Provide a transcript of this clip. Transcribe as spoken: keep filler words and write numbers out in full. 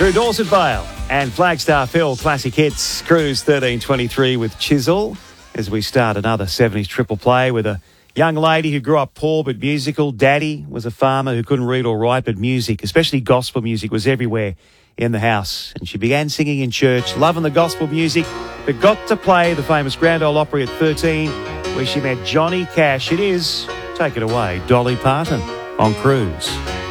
through Dorset Vale and Flagstaff Hill classic hits. Cruise thirteen twenty-three with Chisel as we start another seventies triple play with a young lady who grew up poor but musical. Daddy was a farmer who couldn't read or write, but music, especially gospel music, was everywhere in the house. And she began singing in church, loving the gospel music, but got to play the famous Grand Ole Opry at thirteen, where she met Johnny Cash. It is, take it away, Dolly Parton on Cruise.